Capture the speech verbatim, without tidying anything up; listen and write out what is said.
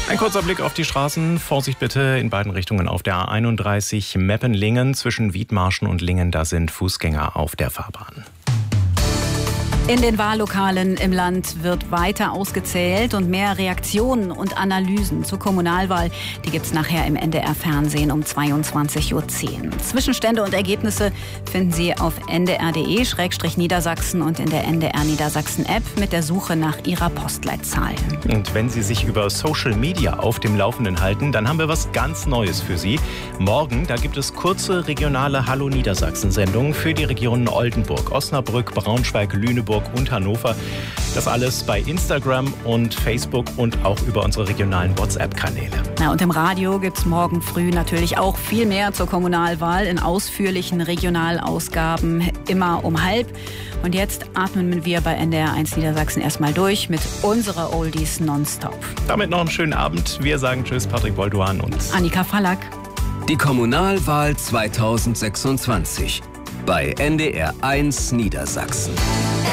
Ein kurzer Blick auf die Straßen. Vorsicht bitte in beiden Richtungen auf der A einunddreißig Meppen-Lingen. Zwischen Wiedmarschen und Lingen, da sind Fußgänger auf der Fahrbahn. In den Wahllokalen im Land wird weiter ausgezählt und mehr Reaktionen und Analysen zur Kommunalwahl, die gibt es nachher im N D R-Fernsehen um zweiundzwanzig Uhr zehn. Zwischenstände und Ergebnisse finden Sie auf n d r punkt d e slash niedersachsen und in der N D R Niedersachsen-App mit der Suche nach Ihrer Postleitzahl. Und wenn Sie sich über Social Media auf dem Laufenden halten, dann haben wir was ganz Neues für Sie. Morgen, da gibt es kurze regionale Hallo Niedersachsen-Sendungen für die Regionen Oldenburg, Osnabrück, Braunschweig, Lüneburg und Hannover. Das alles bei Instagram und Facebook und auch über unsere regionalen WhatsApp-Kanäle. Ja, und im Radio gibt es morgen früh natürlich auch viel mehr zur Kommunalwahl in ausführlichen Regionalausgaben, immer um halb. Und jetzt atmen wir bei N D R eins Niedersachsen erstmal durch mit unserer Oldies Nonstop. Damit noch einen schönen Abend. Wir sagen Tschüss, Patrick Bolduan und Annika Fallack. Die Kommunalwahl zweitausendsechsundzwanzig bei N D R eins Niedersachsen.